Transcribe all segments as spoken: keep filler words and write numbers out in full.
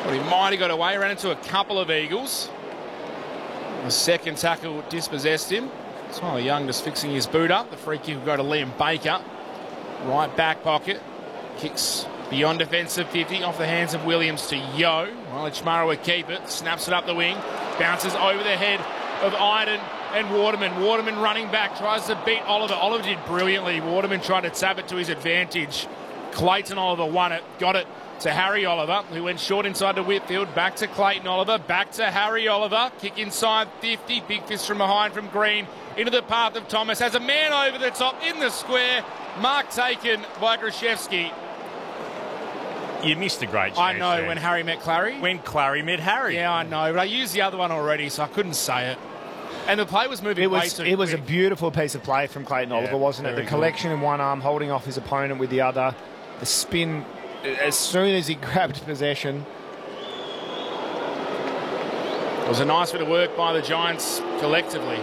Well, he might have got away, ran into a couple of Eagles. The second tackle dispossessed him. Tyler Young just fixing his boot up. The free kick will go to Liam Baker. Right back pocket. Kicks beyond defensive fifty off the hands of Williams to Yo. Well, Chmara would keep it. Snaps it up the wing. Bounces over the head of Iden and Waterman. Waterman running back. Tries to beat Oliver. Oliver did brilliantly. Waterman tried to tap it to his advantage. Clayton Oliver won it. Got it to Harry Oliver, who went short inside to Whitfield. Back to Clayton Oliver. Back to Harry Oliver. Kick inside fifty. Big fist from behind from Green. Into the path of Thomas. Has a man over the top in the square. Mark taken by Grashevsky. You missed a great chance. I know, there. when Harry met Clary. When Clary met Harry. Yeah, I know, but I used the other one already, so I couldn't say it. And the play was moving it way was, too It was quick. a beautiful piece of play from Clayton Yeah, Oliver, wasn't it? The collection good. in one arm, holding off his opponent with the other. The spin, as soon as he grabbed possession. It was a nice bit of work by the Giants collectively.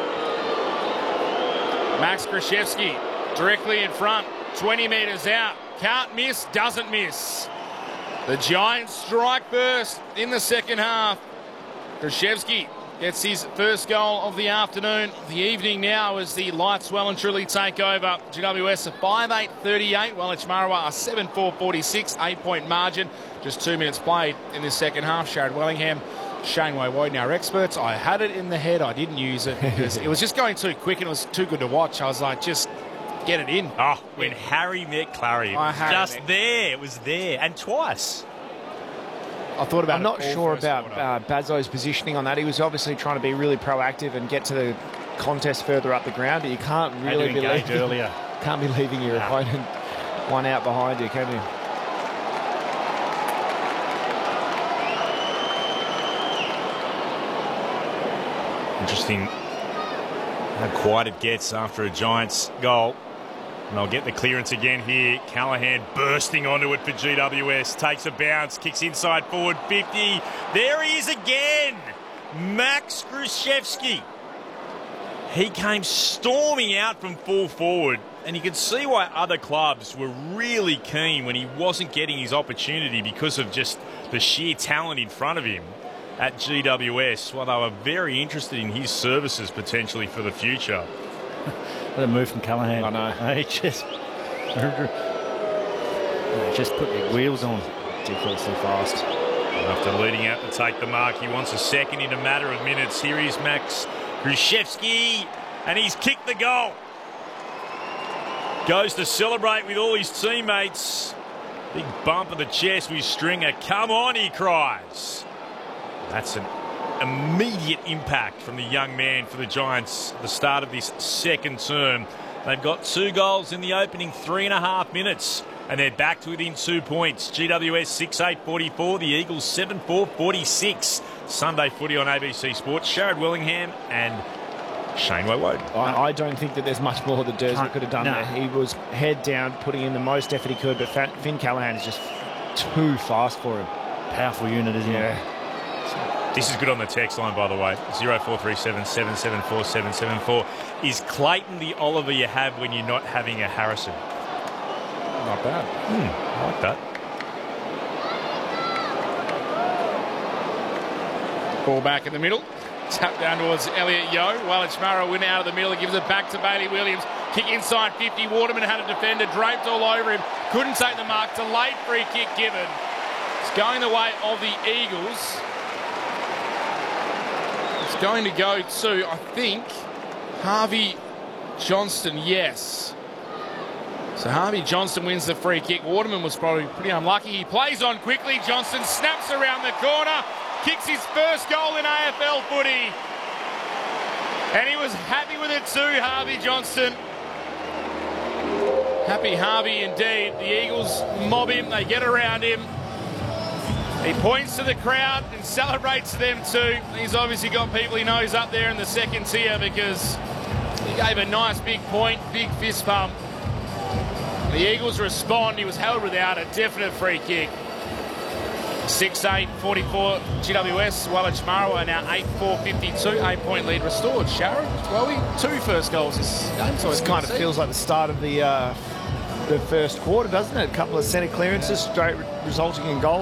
Max Grashevsky directly in front, twenty metres out. Can't miss, doesn't miss. The Giants strike first in the second half. Grashevsky gets his first goal of the afternoon. The evening now as the lights well and truly take over. G W S a five eight thirty-eight, while Marawa a seven four forty-six, eight-point margin. Just two minutes played in this second half. Sharad Wellingham, Shane Woden, our experts. I had it in the head. I didn't use it because it was just going too quick and it was too good to watch. I was like, just get it in. Oh, when Harry met Clary, it was just there. It was there. And twice. I thought about I'm it not all sure first about quarter. uh, Bazzo's positioning on that. He was obviously trying to be really proactive and get to the contest further up the ground, but you can't really be leaving, earlier. can't be leaving your No. opponent one out behind you, can you? Interesting how quiet it gets after a Giants goal. And they'll get the clearance again here. Callahan bursting onto it for G W S. Takes a bounce, kicks inside forward fifty. There he is again. Max Grashevsky. He came storming out from full forward. And you can see why other clubs were really keen when he wasn't getting his opportunity because of just the sheer talent in front of him at G W S. Well, they were very interested in his services potentially for the future. What a move from Callahan. I know. He just, just put the wheels on. Ridiculously fast. After leading out to take the mark, he wants a second in a matter of minutes. Here is Max Grashevsky, and he's kicked the goal. Goes to celebrate with all his teammates. Big bump of the chest with Stringer. Come on, he cries. That's an immediate impact from the young man for the Giants at the start of this second term. They've got two goals in the opening three and a half minutes, and they're back to within two points. G W S six eight forty-four, the Eagles seven four forty-six. Sunday footy on A B C Sports. Sharad Wellingham and Shane Woden. I, I don't think that there's much more that Dersma Can't- could have done no. there. He was head down, putting in the most effort he could, but Fa- Finn Callahan is just too fast for him. Powerful unit, isn't Yeah. it? This is good on the text line, by the way. zero four three seven, seven seven four, seven seven four. Is Clayton the Oliver you have when you're not having a Harrison? Not bad. Hmm, I like that. Ball back in the middle. Tap down towards Elliot Yo. While Chmara win out of the middle, he gives it back to Bailey Williams. Kick inside fifty. Waterman had a defender draped all over him. Couldn't take the mark. Delayed free kick given. It's going the way of the Eagles. It's going to go to, I think, Harvey Johnston, yes. So Harvey Johnston wins the free kick. Waterman was probably pretty unlucky. He plays on quickly. Johnston snaps around the corner. Kicks his first goal in A F L footy. And he was happy with it too, Harvey Johnston. Happy Harvey indeed. The Eagles mob him. They get around him. He points to the crowd and celebrates them too. He's obviously got people he knows up there in the second tier because he gave a nice big point, big fist pump. The Eagles respond. He was held without a definite free kick. six eight forty-four G W S. Wallach Marawa now eight four fifty-two. Eight-point lead restored. Sharad, well, he two first goals this game. So This kind of feels like the start of the uh, the first quarter, doesn't it? A couple of centre clearances straight resulting in goals.